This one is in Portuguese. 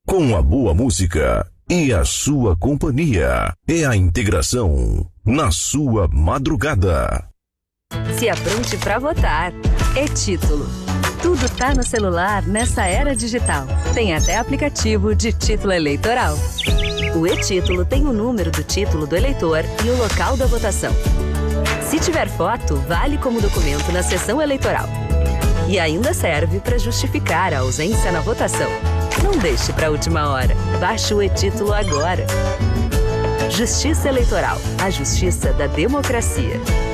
com a boa música e a sua companhia. É a integração na sua madrugada. Se apronte para votar. E-Título. Tudo tá no celular nessa era digital. Tem até aplicativo de título eleitoral. O E-Título tem o número do título do eleitor e o local da votação. Se tiver foto, vale como documento na sessão eleitoral. E ainda serve para justificar a ausência na votação. Não deixe para a última hora. Baixe o E-Título agora. Justiça Eleitoral. A justiça da democracia.